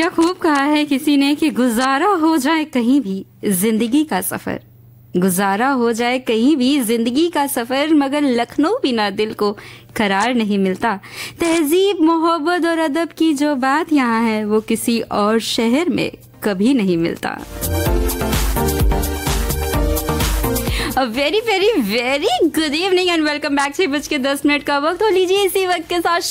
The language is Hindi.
क्या खूब कहा है किसी ने कि गुजारा हो जाए कहीं भी जिंदगी का सफर, गुजारा हो जाए कहीं भी जिंदगी का सफर, मगर लखनऊ बिना दिल को करार नहीं मिलता। तहजीब, मोहब्बत और अदब की जो बात यहाँ है वो किसी और शहर में कभी नहीं मिलता। A very very very good evening and welcome back। 6:10 का वक्त हो लीजिए इसी वक्त के साथ